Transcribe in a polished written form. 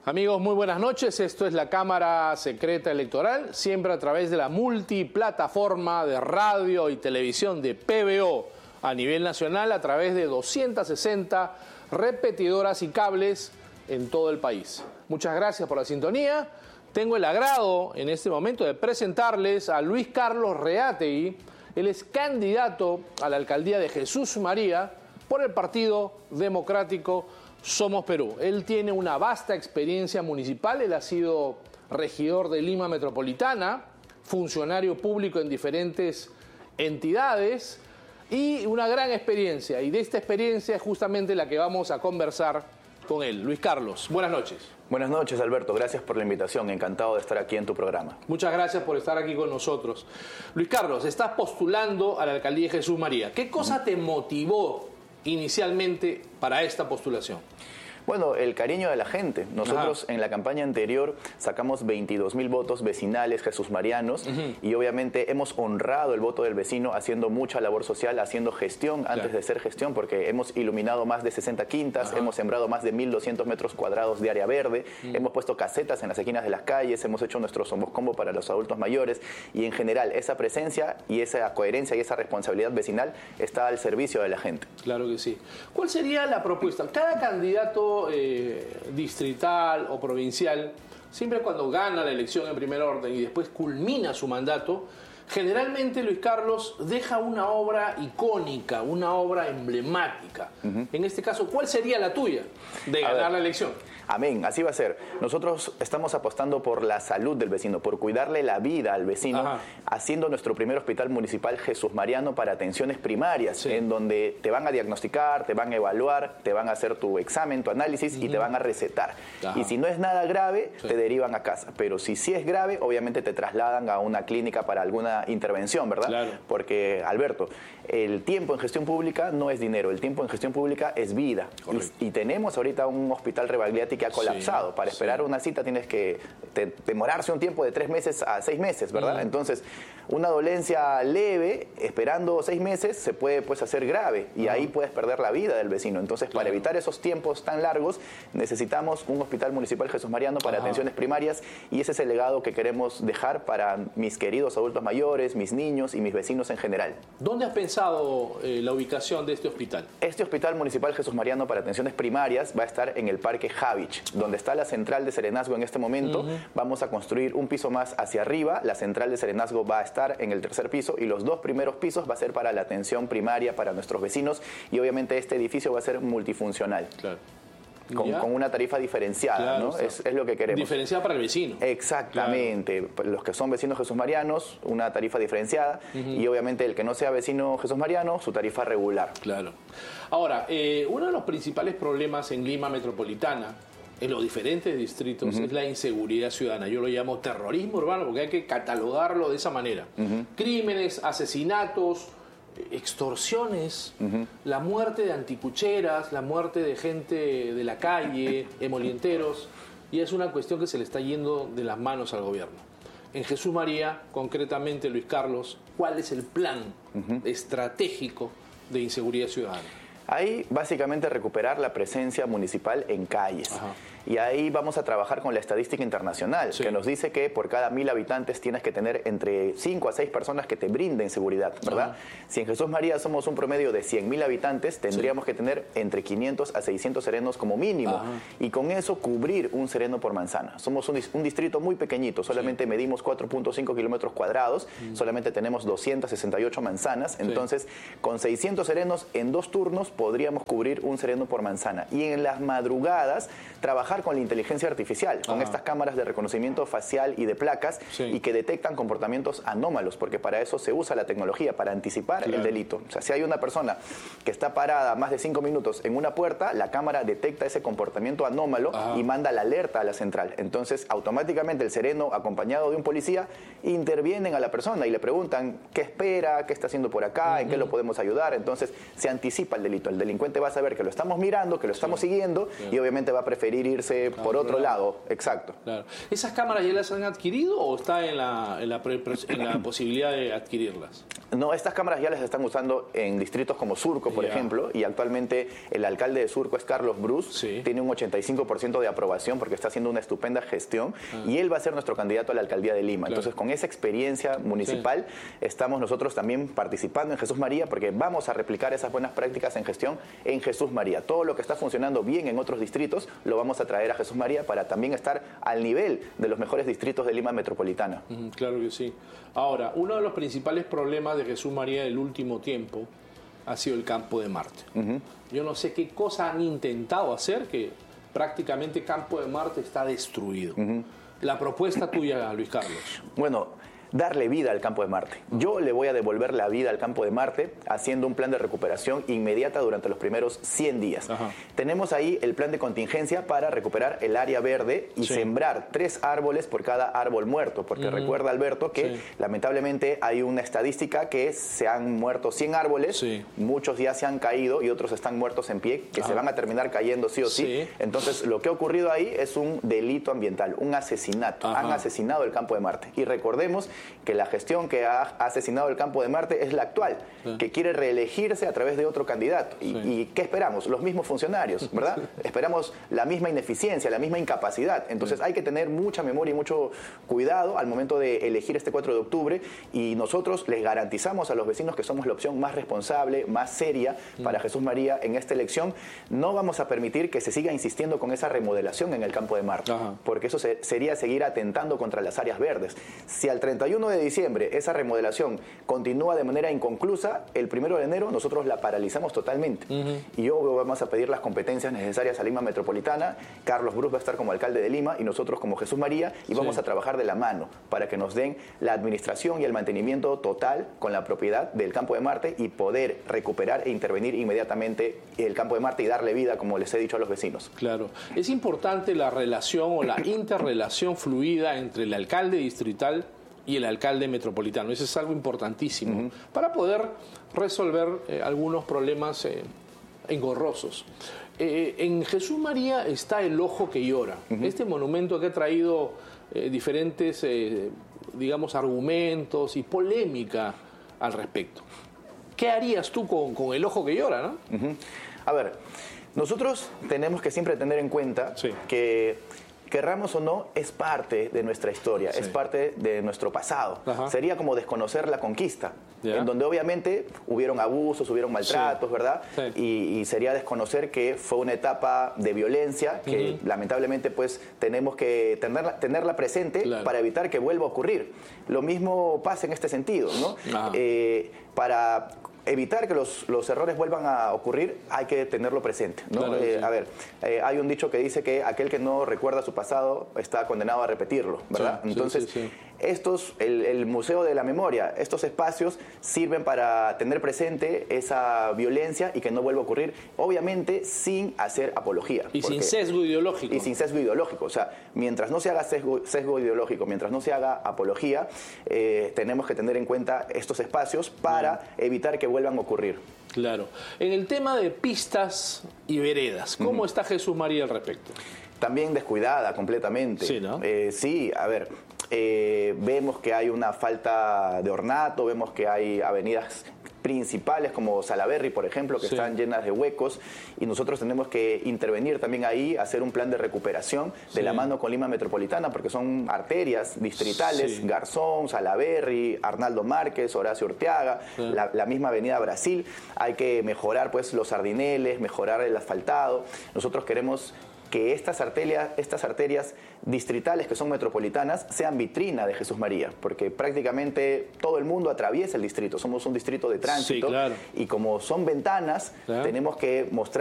Amigos, muy buenas noches. Esto es la Cámara Secreta Electoral, siempre a través de la multiplataforma de radio y televisión de PBO a nivel nacional, a través de 260 repetidoras y cables en todo el país. Muchas gracias por la sintonía. Tengo el agrado en este momento de presentarles a Luis Carlos Reategui. Él es candidato a la alcaldía de Jesús María por el Partido Democrático Somos Perú. Él tiene una vasta experiencia municipal. Él ha sido regidor de Lima Metropolitana, funcionario público en diferentes entidades y una gran experiencia. Y de esta experiencia es justamente la que vamos a conversar con él. Luis Carlos, buenas noches. Buenas noches, Alberto. Gracias por la invitación. Encantado de estar aquí en tu programa. Muchas gracias por estar aquí con nosotros. Luis Carlos, estás postulando a la alcaldía de Jesús María. ¿Qué cosa te motivó inicialmente para esta postulación? Bueno, el cariño de la gente. Nosotros en la campaña anterior sacamos 22.000 votos vecinales jesúsmarianos y obviamente hemos honrado el voto del vecino haciendo mucha labor social, haciendo gestión antes de ser gestión, porque hemos iluminado más de 60 quintas, hemos sembrado más de 1.200 metros cuadrados de área verde, hemos puesto casetas en las esquinas de las calles, hemos hecho nuestro Somos Combo para los adultos mayores y en general esa presencia y esa coherencia y esa responsabilidad vecinal está al servicio de la gente. Claro que sí. ¿Cuál sería la propuesta? Cada candidato distrital o provincial, siempre cuando gana la elección en primer orden y después culmina su mandato, generalmente, Luis Carlos, deja una obra icónica, una obra emblemática. En este caso, ¿cuál sería la tuya de ganar la elección? Amén, así va a ser. Nosotros estamos apostando por la salud del vecino, por cuidarle la vida al vecino, haciendo nuestro primer hospital municipal jesúsmariano para atenciones primarias, en donde te van a diagnosticar, te van a evaluar, te van a hacer tu examen, tu análisis y te van a recetar. Y si no es nada grave, te derivan a casa. Pero si sí es grave, obviamente te trasladan a una clínica para alguna intervención, ¿verdad? Claro. Porque, Alberto, el tiempo en gestión pública no es dinero, el tiempo en gestión pública es vida. Y tenemos ahorita un hospital Rebagliati que ha colapsado. Para esperar una cita tienes que demorarse un tiempo de 3 meses a 6 meses, ¿verdad? Entonces, una dolencia leve, esperando 6 meses, se puede pues hacer grave y ahí puedes perder la vida del vecino. Entonces, para evitar esos tiempos tan largos, necesitamos un hospital municipal jesúsmariano para atenciones primarias y ese es el legado que queremos dejar para mis queridos adultos mayores, mis niños y mis vecinos en general. ¿Dónde has pensado la ubicación de este hospital? Este hospital municipal jesúsmariano para atenciones primarias va a estar en el Parque Javich, donde está la central de Serenazgo en este momento. Vamos a construir un piso más hacia arriba. La central de Serenazgo va a estar en el 3er piso y los 2 primeros pisos va a ser para la atención primaria para nuestros vecinos y obviamente este edificio va a ser multifuncional. Claro. Con una tarifa diferenciada, ¿no? Es lo que queremos. Diferenciada para el vecino. Exactamente. Claro. Los que son vecinos jesúsmarianos, una tarifa diferenciada y obviamente el que no sea vecino jesúsmariano, su tarifa regular. Claro. Ahora, uno de los principales problemas en Lima Metropolitana, en los diferentes distritos, es la inseguridad ciudadana. Yo lo llamo terrorismo urbano porque hay que catalogarlo de esa manera. Crímenes, asesinatos, extorsiones, la muerte de anticucheras, la muerte de gente de la calle, emolienteros, y es una cuestión que se le está yendo de las manos al gobierno. En Jesús María, concretamente, Luis Carlos, ¿cuál es el plan estratégico de inseguridad ciudadana? Ahí básicamente recuperar la presencia municipal en calles. Y ahí vamos a trabajar con la estadística internacional, que nos dice que por cada 1.000 habitantes tienes que tener entre 5 a 6 personas que te brinden seguridad, ¿verdad? Si en Jesús María somos un promedio de 100.000 habitantes, tendríamos que tener entre 500 a 600 serenos como mínimo. Y con eso cubrir un sereno por manzana. Somos un distrito muy pequeñito, solamente medimos 4.5 kilómetros cuadrados, solamente tenemos 268 manzanas, entonces con 600 serenos en 2 turnos podríamos cubrir un sereno por manzana. Y en las madrugadas trabajar con la inteligencia artificial, con estas cámaras de reconocimiento facial y de placas y que detectan comportamientos anómalos, porque para eso se usa la tecnología, para anticipar el delito. O sea, si hay una persona que está parada más de 5 minutos en una puerta, la cámara detecta ese comportamiento anómalo y manda la alerta a la central. Entonces, automáticamente el sereno, acompañado de un policía, intervienen a la persona y le preguntan qué espera, qué está haciendo por acá, en qué lo podemos ayudar. Entonces, se anticipa el delito. El delincuente va a saber que lo estamos mirando, que lo estamos siguiendo y obviamente va a preferir ir por otro lado. Exacto. Claro. ¿Esas cámaras ya las han adquirido o está en la posibilidad de adquirirlas? No, estas cámaras ya las están usando en distritos como Surco, por ejemplo, y actualmente el alcalde de Surco es Carlos Bruce, tiene un 85% de aprobación porque está haciendo una estupenda gestión y él va a ser nuestro candidato a la alcaldía de Lima. Entonces, con esa experiencia municipal, estamos nosotros también participando en Jesús María porque vamos a replicar esas buenas prácticas en gestión en Jesús María. Todo lo que está funcionando bien en otros distritos lo vamos a traer a Jesús María para también estar al nivel de los mejores distritos de Lima metropolitana. Claro que sí. Ahora, uno de los principales problemas de Jesús María del último tiempo ha sido el Campo de Marte. Yo no sé qué cosa han intentado hacer que prácticamente Campo de Marte está destruido. La propuesta tuya, Luis Carlos. Bueno, darle vida al Campo de Marte. Yo le voy a devolver la vida al Campo de Marte haciendo un plan de recuperación inmediata durante los primeros 100 días. Tenemos ahí el plan de contingencia para recuperar el área verde y sembrar 3 árboles por cada árbol muerto, porque recuerda, Alberto, que lamentablemente hay una estadística que se han muerto 100 árboles, muchos ya se han caído y otros están muertos en pie, que se van a terminar cayendo sí o sí. Entonces, lo que ha ocurrido ahí es un delito ambiental, un asesinato. Han asesinado el Campo de Marte. Y recordemos que la gestión que ha asesinado el Campo de Marte es la actual, que quiere reelegirse a través de otro candidato. ¿Y qué esperamos? Los mismos funcionarios, ¿verdad? Esperamos la misma ineficiencia, la misma incapacidad. Entonces hay que tener mucha memoria y mucho cuidado al momento de elegir este 4 de octubre y nosotros les garantizamos a los vecinos que somos la opción más responsable, más seria para Jesús María en esta elección. No vamos a permitir que se siga insistiendo con esa remodelación en el Campo de Marte, porque eso sería seguir atentando contra las áreas verdes. Si al 31 de diciembre esa remodelación continúa de manera inconclusa, el 1 de enero nosotros la paralizamos totalmente. Y yo vamos a pedir las competencias necesarias a Lima Metropolitana. Carlos Bruce va a estar como alcalde de Lima y nosotros como Jesús María y vamos a trabajar de la mano para que nos den la administración y el mantenimiento total con la propiedad del Campo de Marte y poder recuperar e intervenir inmediatamente el Campo de Marte y darle vida, como les he dicho a los vecinos. Claro. Es importante la relación o la interrelación fluida entre el alcalde distrital y el alcalde metropolitano. Eso es algo importantísimo para poder resolver algunos problemas engorrosos. En Jesús María está el Ojo que Llora. Este monumento que ha traído diferentes, digamos, argumentos y polémica al respecto. ¿Qué harías tú con el Ojo que Llora, no? A ver, nosotros tenemos que siempre tener en cuenta que querramos o no, es parte de nuestra historia, es parte de nuestro pasado. Sería como desconocer la conquista, en donde obviamente hubieron abusos, hubieron maltratos, ¿verdad? Y sería desconocer que fue una etapa de violencia que lamentablemente pues tenemos que tenerla presente para evitar que vuelva a ocurrir. Lo mismo pasa en este sentido, ¿no? Para evitar que los errores vuelvan a ocurrir, hay que tenerlo presente, ¿no? A ver, hay un dicho que dice que aquel que no recuerda su pasado está condenado a repetirlo, ¿verdad? Entonces, estos, el Museo de la Memoria, estos espacios sirven para tener presente esa violencia y que no vuelva a ocurrir, obviamente sin hacer apología. Y sin sesgo ideológico. Y sin sesgo ideológico. O sea, mientras no se haga sesgo ideológico, mientras no se haga apología, tenemos que tener en cuenta estos espacios para evitar que vuelvan a ocurrir. Claro. En el tema de pistas y veredas, ¿cómo está Jesús María al respecto? También descuidada completamente. Sí, ¿no? Sí, a ver, vemos que hay una falta de ornato, vemos que hay avenidas principales como Salaberry, por ejemplo, que están llenas de huecos y nosotros tenemos que intervenir también ahí, hacer un plan de recuperación de la mano con Lima Metropolitana, porque son arterias distritales, Garzón, Salaberry, Arnaldo Márquez, Horacio Urteaga, la misma avenida Brasil. Hay que mejorar pues los sardineles, mejorar el asfaltado. Nosotros queremos que estas arterias distritales que son metropolitanas sean vitrina de Jesús María, porque prácticamente todo el mundo atraviesa el distrito, somos un distrito de tránsito y como son ventanas tenemos que mostrar